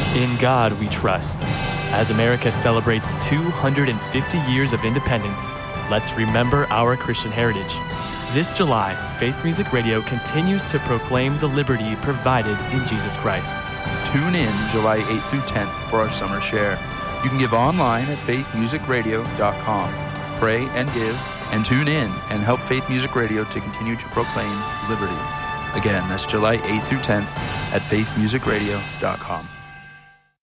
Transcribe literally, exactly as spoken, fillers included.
In God we trust. As America celebrates two hundred fifty years of independence, let's remember our Christian heritage. This July, Faith Music Radio continues to proclaim the liberty provided in Jesus Christ. Tune in July eighth through tenth for our summer share. You can give online at faith music radio dot com. Pray and give, and tune in and help Faith Music Radio to continue to proclaim liberty. Again, that's July eighth through tenth at faith music radio dot com.